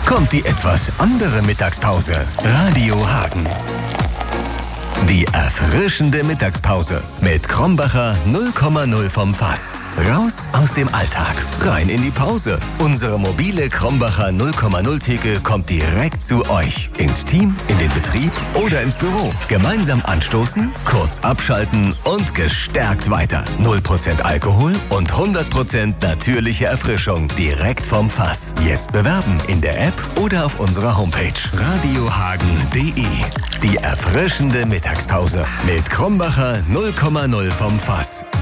kommt die etwas andere Mittagspause. Radio Hagen. Die erfrischende Mittagspause mit Krombacher 0,0 vom Fass. Raus aus dem Alltag, rein in die Pause. Unsere mobile Krombacher 0,0 Theke kommt direkt zu euch. Ins Team, in den Betrieb oder ins Büro. Gemeinsam anstoßen, kurz abschalten und gestärkt weiter. 0% Alkohol und 100% natürliche Erfrischung direkt vom Fass. Jetzt bewerben in der App oder auf unserer Homepage radiohagen.de. Die erfrischende Mittagspause mit Krombacher 0,0 vom Fass.